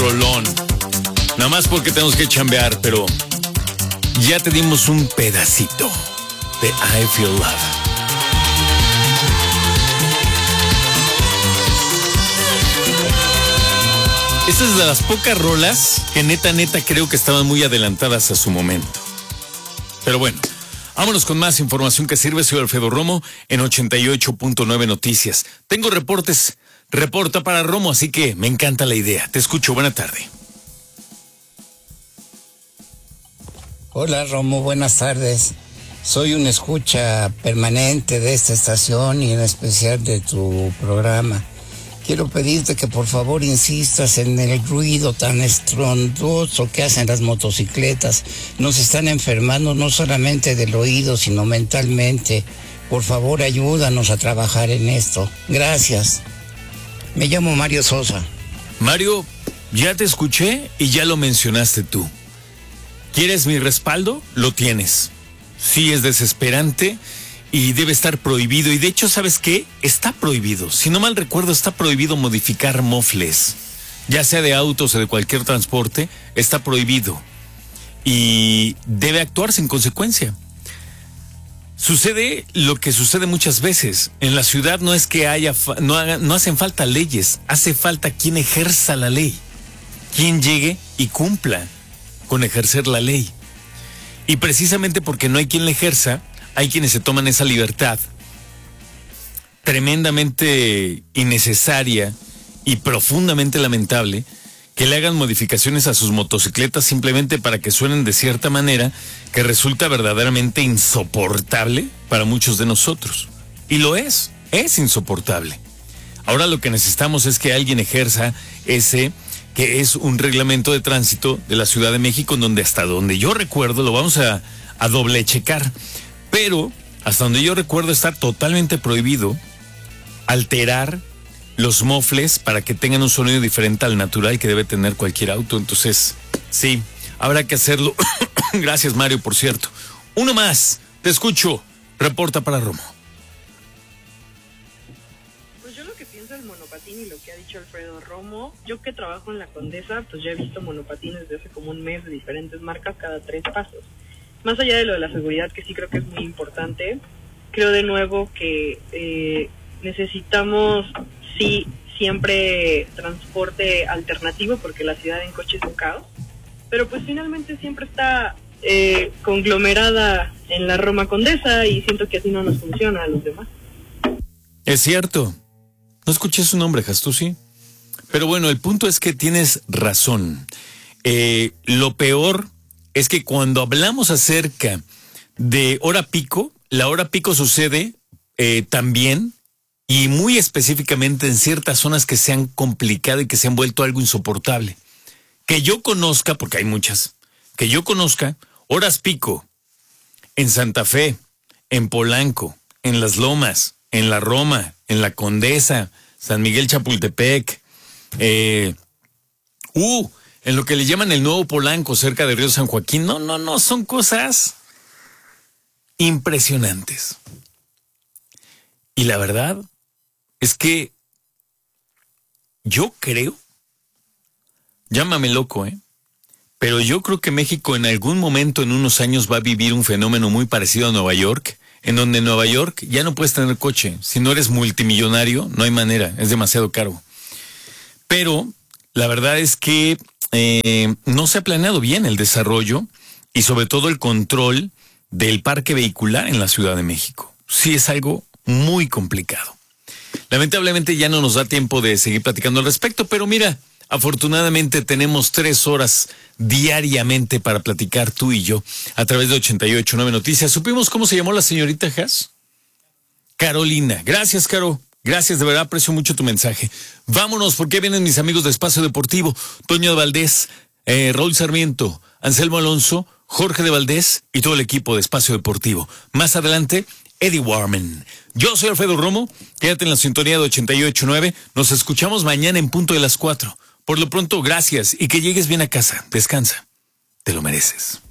rolón. Nada más porque tenemos que chambear, pero ya te dimos un pedacito de I Feel Love. Esta es de las pocas rolas que neta creo que estaban muy adelantadas a su momento. Pero bueno, vámonos con más información que sirve. Soy Alfredo Romo en 88.9 Noticias. Tengo reportes, reporta para Romo, así que me encanta la idea. Te escucho, buena tarde. Hola Romo, buenas tardes. Soy un escucha permanente de esta estación y en especial de tu programa. Quiero pedirte que por favor insistas en el ruido tan estrondoso que hacen las motocicletas. Nos están enfermando no solamente del oído, sino mentalmente. Por favor, ayúdanos a trabajar en esto. Gracias. Me llamo Mario Sosa. Mario, ya te escuché y ya lo mencionaste tú. ¿Quieres mi respaldo? Lo tienes. Sí, es desesperante y debe estar prohibido. Y de hecho, ¿sabes qué? Está prohibido. Si no mal recuerdo, está prohibido modificar mofles. Ya sea de autos o de cualquier transporte, está prohibido. Y debe actuarse en consecuencia. Sucede lo que sucede muchas veces. En la ciudad no es que no hacen falta leyes. Hace falta quien ejerza la ley. Quien llegue y cumpla con ejercer la ley. Y precisamente porque no hay quien la ejerza, hay quienes se toman esa libertad tremendamente innecesaria y profundamente lamentable, que le hagan modificaciones a sus motocicletas simplemente para que suenen de cierta manera que resulta verdaderamente insoportable para muchos de nosotros. Y lo es insoportable. Ahora lo que necesitamos es que alguien ejerza ese que es un reglamento de tránsito de la Ciudad de México, en donde hasta donde yo recuerdo, lo vamos a doble checar, pero hasta donde yo recuerdo está totalmente prohibido alterar los mofles para que tengan un sonido diferente al natural que debe tener cualquier auto. Entonces, sí, habrá que hacerlo. Gracias, Mario, por cierto. Uno más, te escucho. Reporta para Romo. Pues yo lo que pienso del monopatín y lo que ha dicho Alfredo Romo, yo que trabajo en la Condesa, pues ya he visto monopatines desde hace como un mes de diferentes marcas cada 3 pasos. Más allá de lo de la seguridad, que sí creo que es muy importante, creo de nuevo que necesitamos, sí, siempre transporte alternativo, porque la ciudad en coche es un caos, pero pues finalmente siempre está conglomerada en la Roma Condesa y siento que así no nos funciona a los demás. Es cierto. No escuché su nombre, Jastusi. Pero bueno, el punto es que tienes razón. Lo peor es que cuando hablamos acerca de hora pico, la hora pico sucede también y muy específicamente en ciertas zonas que se han complicado y que se han vuelto algo insoportable. Que yo conozca, porque hay muchas, que yo conozca, horas pico en Santa Fe, en Polanco, en Las Lomas, en la Roma, en la Condesa, San Miguel Chapultepec, en lo que le llaman el Nuevo Polanco, cerca de Río San Joaquín. No, son cosas impresionantes. Y la verdad es que yo creo, llámame loco, pero yo creo que México en algún momento, en unos años, va a vivir un fenómeno muy parecido a Nueva York, en donde en Nueva York ya no puedes tener coche. Si no eres multimillonario, no hay manera, es demasiado caro. Pero la verdad es que no se ha planeado bien el desarrollo y sobre todo el control del parque vehicular en la Ciudad de México. Sí, es algo muy complicado. Lamentablemente ya no nos da tiempo de seguir platicando al respecto, pero mira, afortunadamente tenemos 3 horas diariamente para platicar tú y yo a través de 88.9 Noticias. ¿Supimos cómo se llamó la señorita Haas? Carolina. Gracias, Caro. Gracias, de verdad aprecio mucho tu mensaje. Vámonos, porque vienen mis amigos de Espacio Deportivo. Toño de Valdés, Raúl Sarmiento, Anselmo Alonso, Jorge de Valdés y todo el equipo de Espacio Deportivo. Más adelante, Eddie Warman. Yo soy Alfredo Romo, quédate en la sintonía de 88.9. Nos escuchamos mañana en punto de las 4. Por lo pronto, gracias y que llegues bien a casa. Descansa, te lo mereces.